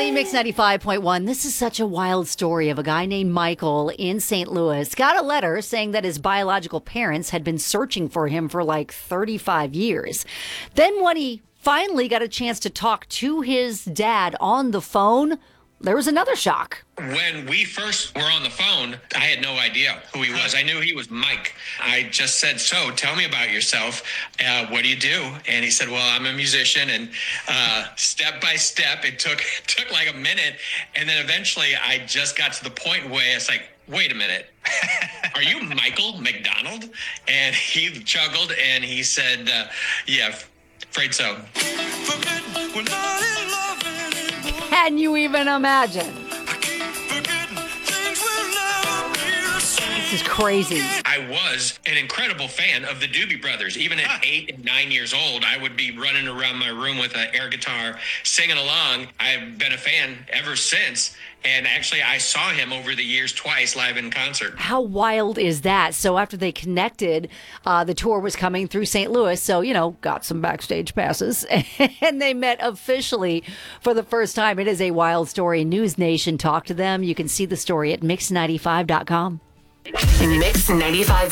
Molly, Mix 95.1. This is such a wild story of a guy named Michael in St. Louis. Got a letter saying that his biological parents had been searching for him for like 35 years. Then when he finally got a chance to talk to his dad on the phone, there was another shock. When we first were on the phone, I had no idea who he was. I knew he was Mike. I just said, so tell me about yourself. What do you do? And he said, well, I'm a musician. And step by step, it took like a minute. And then eventually I just got to the point where it's like, wait a minute. Are you Michael McDonald? And he chuckled and he said, yeah, afraid so. Can you even imagine? This is crazy. I was an incredible fan of the Doobie Brothers. Even at 8 and 9 years old, I would be running around my room with an air guitar, singing along. I've been a fan ever since. And actually, I saw him over the years twice live in concert. How wild is that? So after they connected, the tour was coming through St. Louis. So, got some backstage passes. And they met officially for the first time. It is a wild story. News Nation talked to them. You can see the story at mix95.com. Mix 95.1.